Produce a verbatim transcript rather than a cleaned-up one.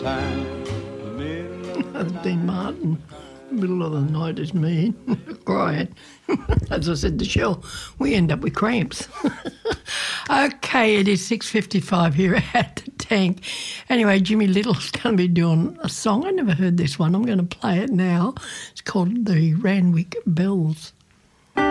time, the middle of the Dean Martin. Middle of the night is me crying. As I said to Shell, we end up with cramps. Okay, it is six fifty-five here at the Tank. Anyway, Jimmy Little's going to be doing a song. I never heard this one. I'm going to play it now. It's called the Randwick Bells.